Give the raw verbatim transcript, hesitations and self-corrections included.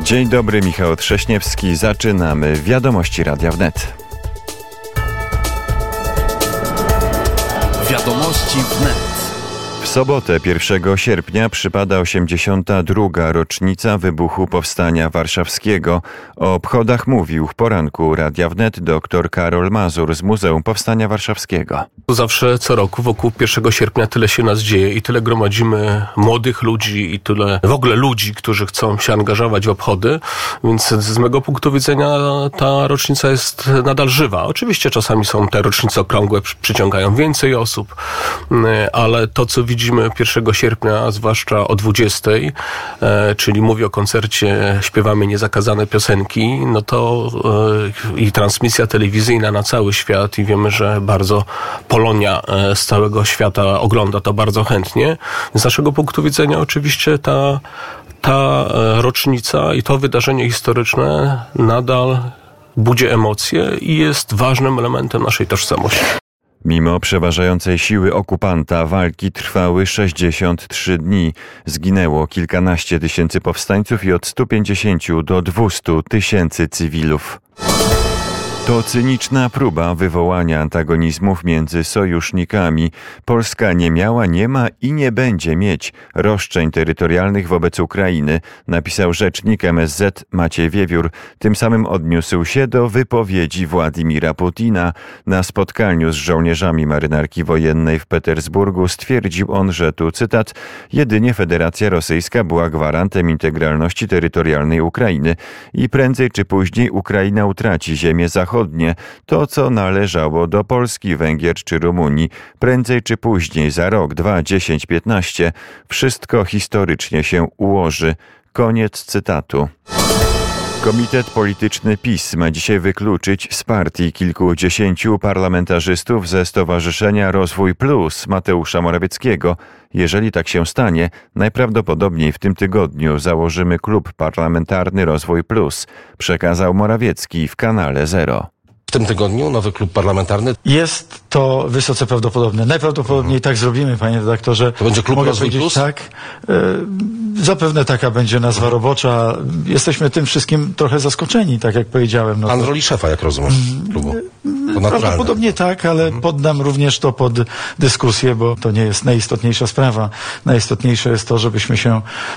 Dzień dobry, Michał Trześniewski. Zaczynamy Wiadomości Radia Wnet. Wiadomości Wnet. W sobotę pierwszego sierpnia przypada osiemdziesiąta druga rocznica wybuchu Powstania Warszawskiego. O obchodach mówił w poranku Radia Wnet dr Karol Mazur z Muzeum Powstania Warszawskiego. Zawsze co roku wokół pierwszego sierpnia tyle się nas dzieje i tyle gromadzimy młodych ludzi i tyle w ogóle ludzi, którzy chcą się angażować w obchody, więc z mego punktu widzenia ta rocznica jest nadal żywa. Oczywiście czasami są te rocznice okrągłe, przyciągają więcej osób, ale to co widzimy pierwszego sierpnia, zwłaszcza o dwudziestej, czyli mówię o koncercie Śpiewamy Niezakazane Piosenki, no to i transmisja telewizyjna na cały świat i wiemy, że bardzo Polonia z całego świata ogląda to bardzo chętnie. Z naszego punktu widzenia oczywiście ta, ta rocznica i to wydarzenie historyczne nadal budzi emocje i jest ważnym elementem naszej tożsamości. Mimo przeważającej siły okupanta walki trwały sześćdziesiąt trzy dni. Zginęło kilkanaście tysięcy powstańców i od stu pięćdziesięciu do dwustu tysięcy cywilów. To cyniczna próba wywołania antagonizmów między sojusznikami. Polska nie miała, nie ma i nie będzie mieć roszczeń terytorialnych wobec Ukrainy, napisał rzecznik M S Z Maciej Wiewiór. Tym samym odniósł się do wypowiedzi Władimira Putina. Na spotkaniu z żołnierzami marynarki wojennej w Petersburgu stwierdził on, że tu cytat, jedynie Federacja Rosyjska była gwarantem integralności terytorialnej Ukrainy i prędzej czy później Ukraina utraci ziemię zachodnią. To, co należało do Polski, Węgier czy Rumunii, prędzej czy później, za rok, dwa, dziesięć, piętnaście, wszystko historycznie się ułoży. Koniec cytatu. Komitet Polityczny PiS ma dzisiaj wykluczyć z partii kilkudziesięciu parlamentarzystów ze Stowarzyszenia Rozwój Plus Mateusza Morawieckiego. Jeżeli tak się stanie, najprawdopodobniej w tym tygodniu założymy klub parlamentarny Rozwój Plus, przekazał Morawiecki w kanale Zero. W tym tygodniu nowy klub parlamentarny? Jest to wysoce prawdopodobne. Najprawdopodobniej mhm. tak zrobimy, panie redaktorze. To będzie klub Mogę Rozwój Plus? Tak. E, zapewne taka będzie nazwa mhm. robocza. Jesteśmy tym wszystkim trochę zaskoczeni, tak jak powiedziałem. No Pan to... w roli szefa, jak rozumiem, klubu. To prawdopodobnie tak, ale mhm. poddam również to pod dyskusję, bo to nie jest najistotniejsza sprawa. Najistotniejsze jest to, żebyśmy się